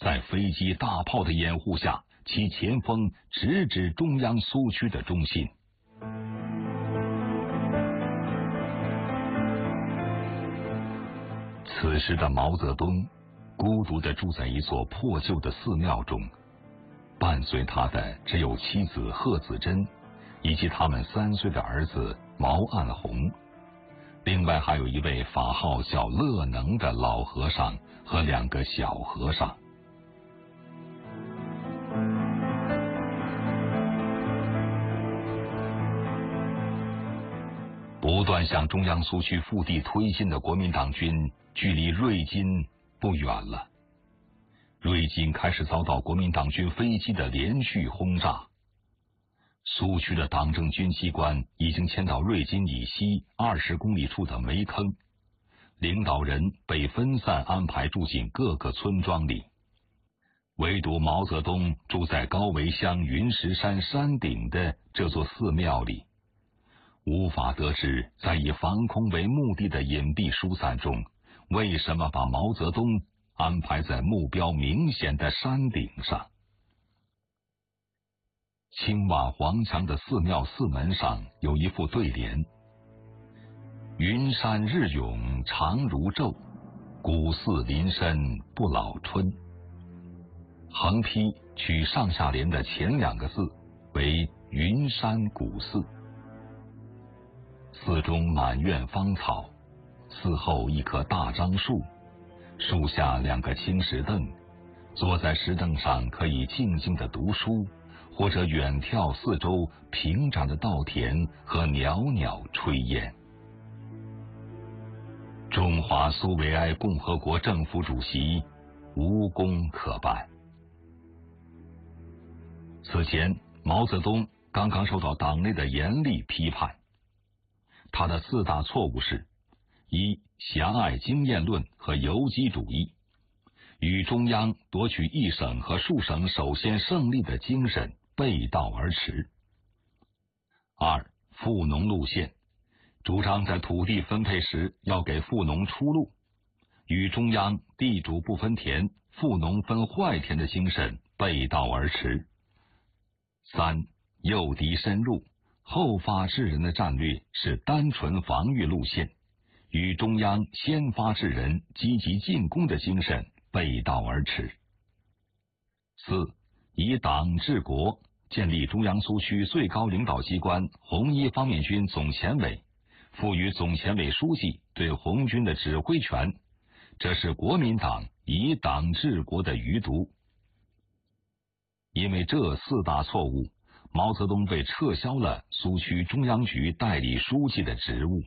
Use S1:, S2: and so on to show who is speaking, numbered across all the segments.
S1: 在飞机大炮的掩护下，其前锋直指中央苏区的中心。此时的毛泽东孤独地住在一座破旧的寺庙中，伴随他的只有妻子贺子珍以及他们3岁的儿子毛岸红，另外还有一位法号叫乐能的老和尚和2个小和尚。不断向中央苏区腹地推进的国民党军距离瑞金不远了。瑞金开始遭到国民党军飞机的连续轰炸。苏区的党政军机关已经迁到瑞金以西20公里处的煤坑，领导人被分散安排住进各个村庄里，唯独毛泽东住在高维乡云石山山顶的这座寺庙里。无法得知，在以防空为目的的隐蔽疏散中，为什么把毛泽东安排在目标明显的山顶上。青瓦黄墙的寺庙寺门上有一副对联：云山日涌长如昼，古寺林深不老春。横批取上下联的前2个字为云山古寺。寺中满院芳草，寺后一棵大樟树，树下2个青石凳，坐在石凳上可以静静地读书，或者远眺四周平展的稻田和袅袅炊烟。中华苏维埃共和国政府主席无功可办。此前，毛泽东刚刚受到党内的严厉批判。他的4大错误是：一、狭隘经验论和游击主义，与中央夺取一省和数省首先胜利的精神背道而驰；二、富农路线，主张在土地分配时要给富农出路，与中央地主不分田、富农分坏田的精神背道而驰；三、诱敌深入，后发制人的战略是单纯防御路线，与中央先发制人、积极进攻的精神背道而驰。四、以党治国，建立中央苏区最高领导机关红一方面军总前委，赋予总前委书记对红军的指挥权，这是国民党以党治国的余毒。因为这4大错误，毛泽东被撤销了苏区中央局代理书记的职务。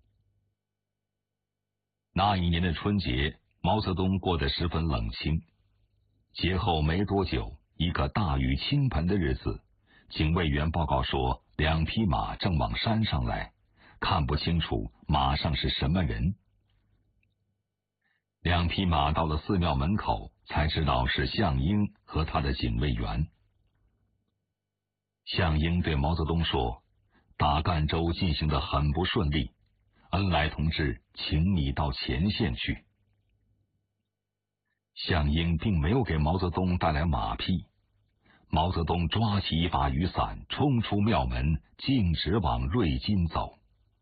S1: 那一年的春节，毛泽东过得十分冷清。节后没多久，一个大雨倾盆的日子，警卫员报告说2匹马正往山上来，看不清楚马上是什么人。2匹马到了寺庙门口，才知道是项英和他的警卫员。项英对毛泽东说：“大赣州进行得很不顺利，恩来同志，请你到前线去。”项英并没有给毛泽东带来马匹。毛泽东抓起一把雨伞，冲出庙门，径直往瑞金走。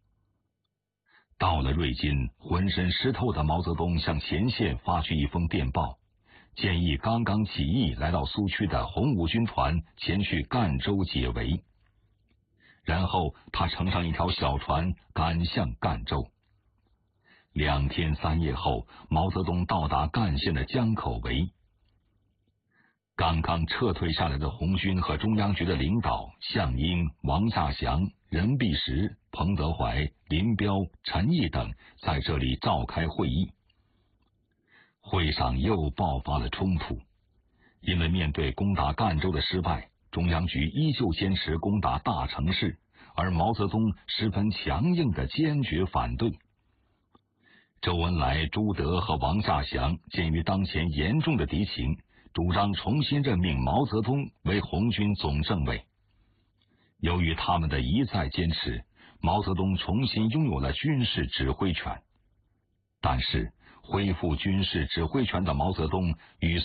S1: 到了瑞金，浑身湿透的毛泽东向前线发去一封电报，建议刚刚起义来到苏区的红五军团前去赣州解围。然后他乘上一条小船赶向赣州。2天3夜后，毛泽东到达赣县的江口围。刚刚撤退下来的红军和中央局的领导项英、王稼祥、任弼时、彭德怀、林彪、陈毅等在这里召开会议。会上又爆发了冲突，因为面对攻打赣州的失败，中央局依旧坚持攻打大城市，而毛泽东十分强硬的坚决反对。周恩来、朱德和王稼祥鉴于当前严重的敌情，主张重新任命毛泽东为红军总政委。由于他们的一再坚持，毛泽东重新拥有了军事指挥权。但是恢复军事指挥权的毛泽东与